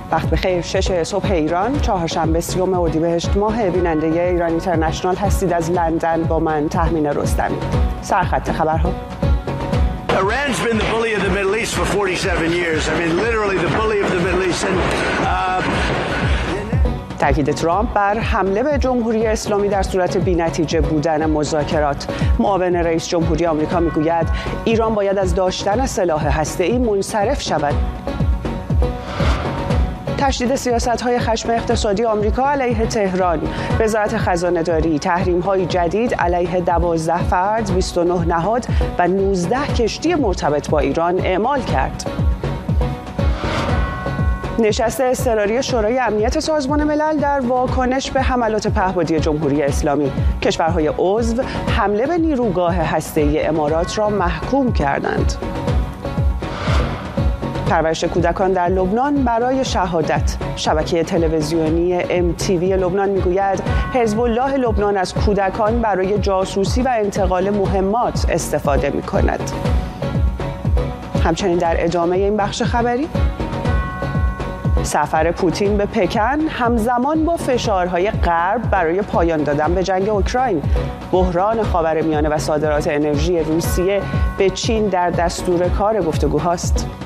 وقت بخیر. 6 صبح ایران، چهارشنبه 30 اردیبهشت ماه. بیننده ایران اینترنشنال هستید. از لندن با من تهمین رستمی. سرخط خبرها. Iran's been the bully of the Middle East for 47 years. I mean, literally the bully of the Middle East. تاکید ترامپ بر حمله به جمهوری اسلامی در صورت بی‌نتیجه بودن مذاکرات. معاون رئیس جمهوری آمریکا میگوید ایران باید از داشتن سلاح هسته‌ای منصرف شود. تشدید سیاست‌های خشم اقتصادی آمریکا علیه تهران. وزارت خزانه‌داری تحریم‌های جدید علیه 12 فرد، 29 نهاد و 19 کشتی مرتبط با ایران اعمال کرد. نشست اضطراری شورای امنیت سازمان ملل در واکنش به حملات پهپادی جمهوری اسلامی. کشورهای عضو حمله به نیروگاه هسته‌ای امارات را محکوم کردند. پرورش کودکان در لبنان برای شهادت. شبکه تلویزیونی MTV لبنان میگوید حزب الله لبنان از کودکان برای جاسوسی و انتقال مهمات استفاده می‌کند. همچنین در ادامه این بخش خبری، سفر پوتین به پکن همزمان با فشارهای غرب برای پایان دادن به جنگ اوکراین. بحران خاورمیانه و صادرات انرژی روسیه به چین در دستور کار گفتگوهاست.